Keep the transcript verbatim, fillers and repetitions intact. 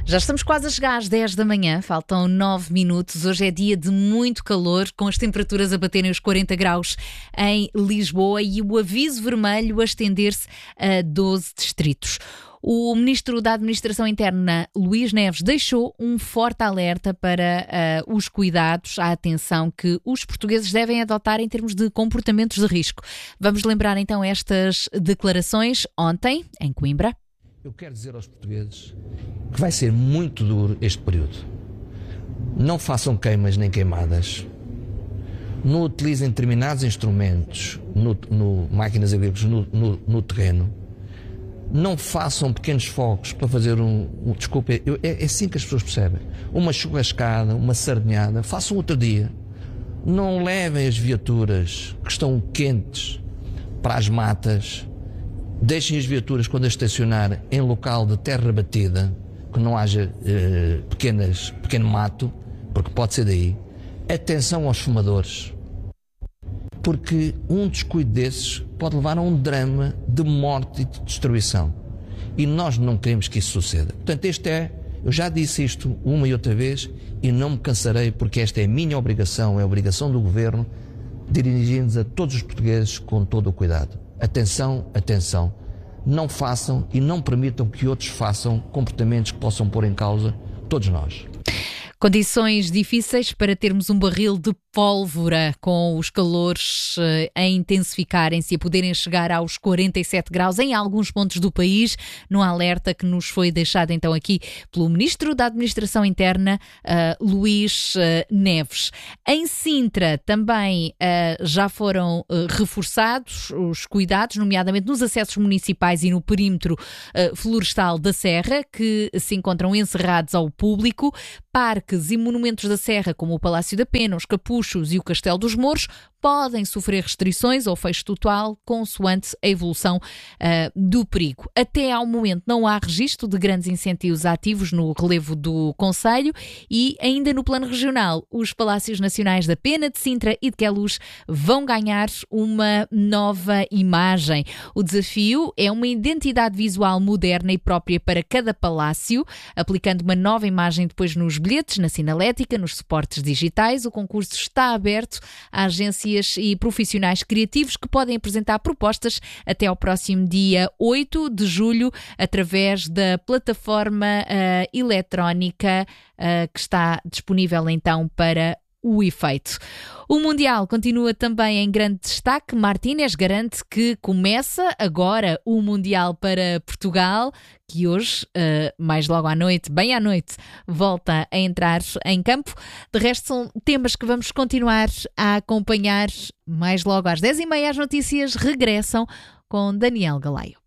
Já estamos quase a chegar às dez da manhã, faltam nove minutos. Hoje é dia de muito calor, com as temperaturas a baterem os quarenta graus em Lisboa e o aviso vermelho a estender-se a doze distritos. O Ministro da Administração Interna, Luís Neves, deixou um forte alerta para uh, os cuidados, a atenção que os portugueses devem adotar em termos de comportamentos de risco. Vamos lembrar então estas declarações ontem, em Coimbra. Eu quero dizer aos portugueses que vai ser muito duro este período. Não façam queimas nem queimadas. Não utilizem determinados instrumentos, no, no, máquinas agrícolas, no, no, no terreno. Não façam pequenos fogos para fazer um... um desculpe, eu, é, é assim que as pessoas percebem. Uma churrascada, uma sardinhada, façam outro dia. Não levem as viaturas que estão quentes para as matas. Deixem as viaturas, quando a estacionar, em local de terra batida, que não haja eh, pequenas, pequeno mato, porque pode ser daí. Atenção aos fumadores, porque um descuido desses pode levar a um drama de morte e de destruição. E nós não queremos que isso suceda. Portanto, este é, eu já disse isto uma e outra vez e não me cansarei, porque esta é a minha obrigação, é a obrigação do Governo, dirigir-nos a todos os portugueses com todo o cuidado. Atenção, atenção, não façam e não permitam que outros façam comportamentos que possam pôr em causa todos nós. Condições difíceis para termos um barril de pólvora, com os calores a intensificarem-se e a poderem chegar aos quarenta e sete graus em alguns pontos do país, no alerta que nos foi deixado então aqui pelo Ministro da Administração Interna, uh, Luís uh, Neves. Em Sintra também uh, já foram uh, reforçados os cuidados, nomeadamente nos acessos municipais e no perímetro uh, florestal da Serra, que se encontram encerrados ao público. Parques e monumentos da Serra, como o Palácio da Pena, os Capuchos e o Castelo dos Mouros, podem sofrer restrições ou fecho total, consoante a evolução uh, do perigo. Até ao momento não há registro de grandes incentivos ativos no relevo do concelho e ainda no plano regional, os Palácios Nacionais da Pena, de Sintra e de Queluz vão ganhar uma nova imagem. O desafio é uma identidade visual moderna e própria para cada palácio, aplicando uma nova imagem depois nos bilhetes, na sinalética, nos suportes digitais. O concurso está aberto a agências e profissionais criativos que podem apresentar propostas até ao próximo dia oito de julho através da plataforma uh, eletrónica uh, que está disponível então para o efeito. O Mundial continua também em grande destaque. Martínez garante que começa agora o Mundial para Portugal, que hoje, uh, mais logo à noite, bem à noite, volta a entrar em campo. De resto, são temas que vamos continuar a acompanhar. Mais logo às dez e meia as notícias regressam com Daniel Galaio.